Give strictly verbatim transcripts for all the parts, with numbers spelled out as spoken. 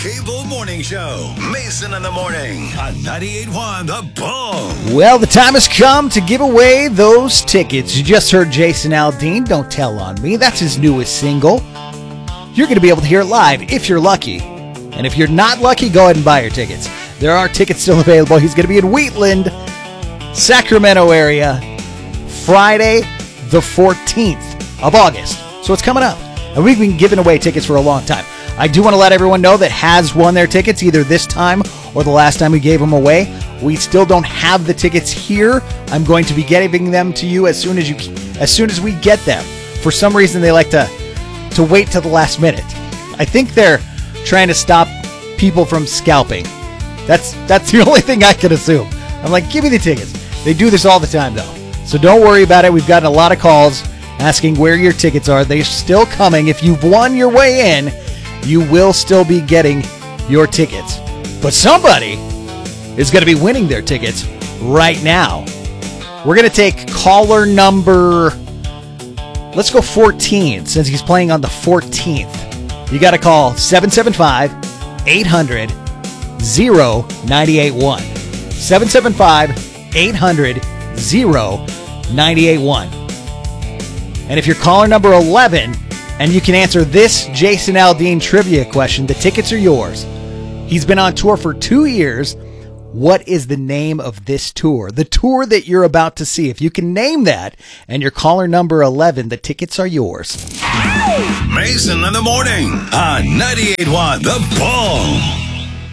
Cable Morning Show. Mason in the morning on ninety-eight point one The Bull. Well, the time has come to give away those tickets. You just heard Jason Aldean, Don't Tell on Me. That's his newest single. You're going to be able to hear it live if you're lucky. And if you're not lucky, go ahead and buy your tickets. There are tickets still available. He's going to be in Wheatland, Sacramento area, Friday the fourteenth of August. So it's coming up. And we've been giving away tickets for a long time. I do want to let everyone know that has won their tickets either this time or the last time we gave them away. We still don't have the tickets here. I'm going to be getting them to you as soon as you, as soon as we get them. For some reason, they like to to wait till the last minute. I think they're trying to stop people from scalping. That's that's the only thing I can assume. I'm like, give me the tickets. They do this all the time, though. So don't worry about it. We've gotten a lot of calls asking where your tickets are. They're still coming. If you've won your way in, you will still be getting your tickets. But somebody is going to be winning their tickets right now. We're going to take caller number, let's go fourteen, since he's playing on the fourteenth. You got to call seven seven five, eight hundred, nine eight one. seven seven five, eight hundred, nine eight one. And if you're caller number eleven, and you can answer this Jason Aldean trivia question, the tickets are yours. He's been on tour for two years. What is the name of this tour? The tour that you're about to see. If you can name that, and you're caller number eleven, the tickets are yours. Mason in the morning on ninety-eight point one The Bull.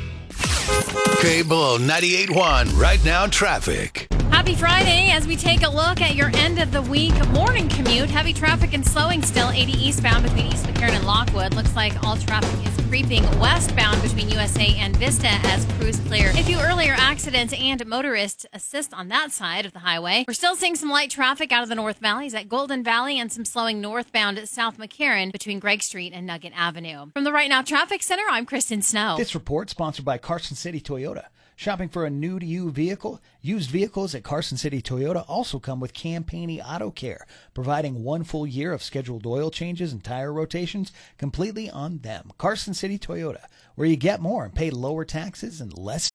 Cable ninety-eight point one Right Now Traffic. Happy Friday as we take a look at your end of the week morning commute. Heavy traffic and slowing still. eighty eastbound between East McCarran and Lockwood. Looks like all traffic is creeping westbound between U S A and Vista as crews clear. A few earlier accidents and motorist assist on that side of the highway. We're still seeing some light traffic out of the North Valleys at Golden Valley and some slowing northbound at South McCarran between Gregg Street and Nugget Avenue. From the Right Now Traffic Center, I'm Kristen Snow. This report sponsored by Carson City Toyota. Shopping for a new-to-you vehicle? Used vehicles at Carson City Toyota also come with Campani Auto Care, providing one full year of scheduled oil changes and tire rotations completely on them. Carson City Toyota, where you get more and pay lower taxes and less.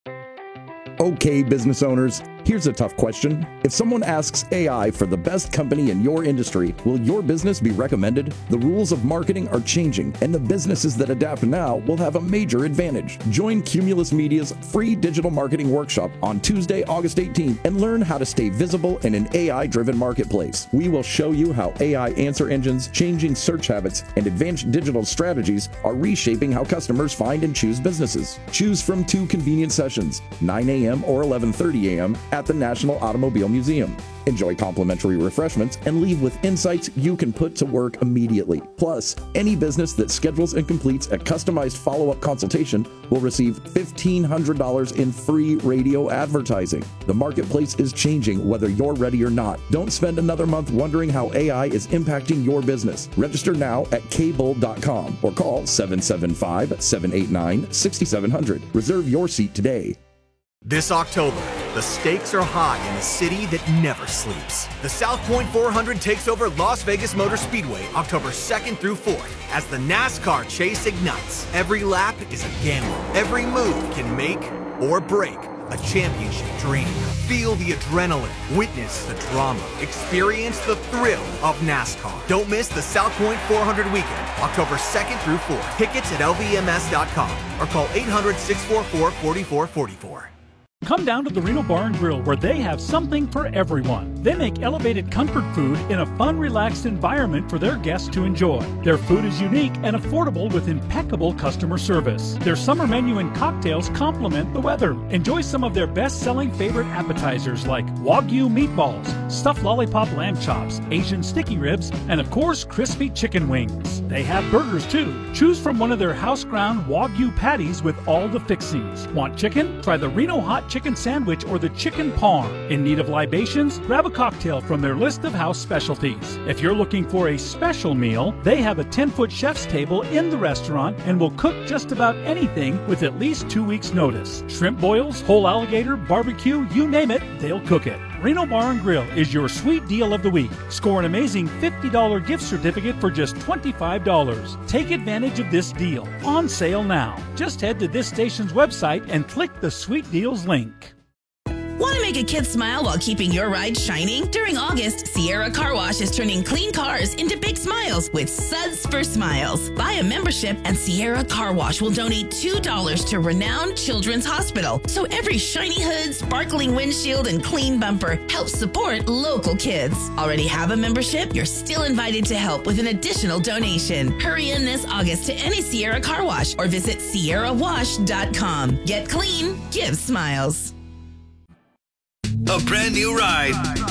Okay, business owners, here's a tough question. If someone asks A I for the best company in your industry, will your business be recommended? The rules of marketing are changing, and the businesses that adapt now will have a major advantage. Join Cumulus Media's free digital marketing workshop on Tuesday, August eighteenth, and learn how to stay visible in an A I-driven marketplace. We will show you how A I answer engines, changing search habits, and advanced digital strategies are reshaping how customers find and choose businesses. Choose from two convenient sessions, nine a.m. or eleven thirty a.m. at the National Automobile Museum. Enjoy complimentary refreshments and leave with insights you can put to work immediately. Plus, any business that schedules and completes a customized follow-up consultation will receive fifteen hundred dollars in free radio advertising. The marketplace is changing whether you're ready or not. Don't spend another month wondering how A I is impacting your business. Register now at k bull dot com or call seven seven five, seven eight nine, six seven zero zero. Reserve your seat today. This October, the stakes are high in a city that never sleeps. The South Point four hundred takes over Las Vegas Motor Speedway October second through fourth as the NASCAR chase ignites. Every lap is a gamble. Every move can make or break a championship dream. Feel the adrenaline, witness the drama, experience the thrill of NASCAR. Don't miss the South Point four hundred weekend, October second through fourth. Tickets at L V M S dot com or call eight hundred, six four four, four four four four. Come down to the Reno Bar and Grill where they have something for everyone. They make elevated comfort food in a fun, relaxed environment for their guests to enjoy. Their food is unique and affordable with impeccable customer service. Their summer menu and cocktails complement the weather. Enjoy some of their best-selling favorite appetizers like Wagyu meatballs, stuffed lollipop lamb chops, Asian sticky ribs, and of course, crispy chicken wings. They have burgers too. Choose from one of their house-ground Wagyu patties with all the fixings. Want chicken? Try the Reno Hot Chicken Sandwich or the Chicken Parm. In need of libations? Grab a cocktail from their list of house specialties. If you're looking for a special meal, they have a ten-foot chef's table in the restaurant and will cook just about anything with at least two weeks' notice. Shrimp boils, whole alligator, barbecue, you name it, they'll cook it. Reno Bar and Grill is your sweet deal of the week. Score an amazing fifty dollars gift certificate for just twenty-five dollars. Take advantage of this deal. On sale now. Just head to this station's website and click the Sweet Deals link. Want to make a kid smile while keeping your ride shining? During August, Sierra Car Wash is turning clean cars into big smiles with Suds for Smiles. Buy a membership and Sierra Car Wash will donate two dollars to Renowned Children's Hospital. So every shiny hood, sparkling windshield, and clean bumper helps support local kids. Already have a membership? You're still invited to help with an additional donation. Hurry in this August to any Sierra Car Wash or visit sierra wash dot com. Get clean, give smiles. A brand new ride